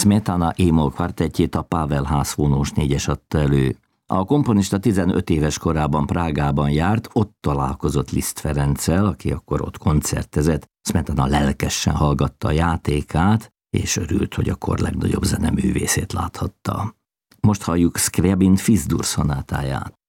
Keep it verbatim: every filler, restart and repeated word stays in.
Smetana émol kvartettjét a Pavel házfónós négyes adta elő. A komponista tizenöt éves korában Prágában járt, ott találkozott Liszt Ferenccel, aki akkor ott koncertezett. Smetana lelkesen hallgatta a játékát, és örült, hogy a kor legnagyobb zeneművészét láthatta. Most halljuk Scriabin Fis-dur szonátáját.